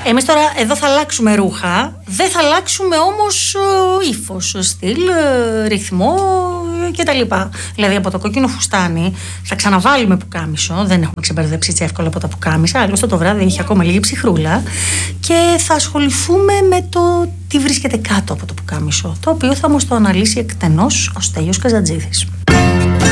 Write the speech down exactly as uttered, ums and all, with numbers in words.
Εμείς τώρα εδώ θα αλλάξουμε ρούχα, δεν θα αλλάξουμε όμως ύφος, στυλ, ρυθμό κτλ. Δηλαδή από το κόκκινο φουστάνι θα ξαναβάλουμε πουκάμισο, δεν έχουμε ξεμπερδέψει έτσι εύκολα από τα πουκάμισα, άλλωστε το βράδυ έχει ακόμα λίγη ψυχρούλα, και θα ασχοληθούμε με το τι βρίσκεται κάτω από το πουκάμισο, το οποίο θα μας το αναλύσει εκτενώς ο Στέλιος Καζατζίδης.